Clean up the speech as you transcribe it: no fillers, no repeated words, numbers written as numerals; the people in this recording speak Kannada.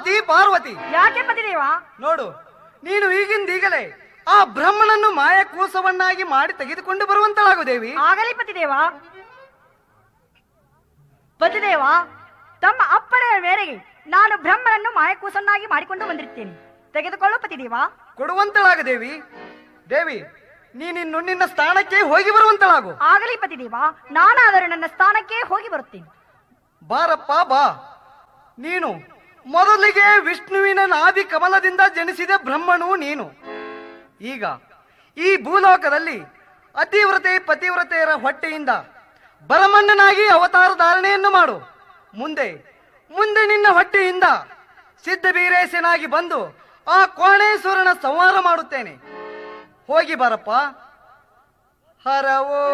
ಪಾರ್ವತಿ ಪಾರ್ವತಿ, ಯಾಕೆ ಪತಿದೇವ? ನೋಡು, ನೀನು ಈಗಿಂದೀಗಲೇ ಆ ಬ್ರಹ್ಮನನ್ನು ಮಾಯಕೂಸವನ್ನಾಗಿ ಮಾಡಿ ತೆಗೆದುಕೊಂಡು ಬರುವಂತಳಾಗು ದೇವಿ. ಆಗಲಿ ಪತಿದೇವ. ಪತಿದೇವ, ತಮ್ಮ ಅಪ್ಪಣೆಯ ಮೇರೆಗೆ ನಾನು ಬ್ರಹ್ಮನನ್ನು ಮಾಯಕೂಸನ್ನಾಗಿ ಮಾಡಿಕೊಂಡು ಬಂದಿರುತ್ತೇನೆ. ತೆಗೆದುಕೊಳ್ಳು ಪತಿದೇವ. ಕೊಡುವಂತಳಾಗು ದೇವಿ. ದೇವಿ, ನೀನಿನ್ನು ನಿನ್ನ ಸ್ಥಾನಕ್ಕೆ ಹೋಗಿ ಬರುವಂತಳಾಗು. ಆಗಲಿ ಪತಿದೇವ, ನಾನಾದರೂ ನನ್ನ ಸ್ಥಾನಕ್ಕೆ ಹೋಗಿ ಬರುತ್ತೇನೆ. ಬಾರಪ್ಪ ಬಾ. ನೀನು ಮೊದಲಿಗೆ ವಿಷ್ಣುವಿನ ನಾಭಿ ಕಮಲದಿಂದ ಜನಿಸಿದ ಬ್ರಹ್ಮನು ನೀನು. ಈಗ ಈ ಭೂಲೋಕದಲ್ಲಿ ಅತಿವ್ರತೆ ಪತಿವ್ರತೆಯರ ಹೊಟ್ಟೆಯಿಂದ ಬರಮಣ್ಣನಾಗಿ ಅವತಾರ ಧಾರಣೆಯನ್ನು ಮಾಡು. ಮುಂದೆ ಮುಂದೆ ನಿನ್ನ ಹೊಟ್ಟೆಯಿಂದ ಸಿದ್ಧಬೀರೇಶನಾಗಿ ಬಂದು ಆ ಕೋಣೇಶ್ವರನ ಸಂಹಾರ ಮಾಡುತ್ತೇನೆ. ಹೋಗಿ ಬಾರಪ್ಪ. ಹರವೋ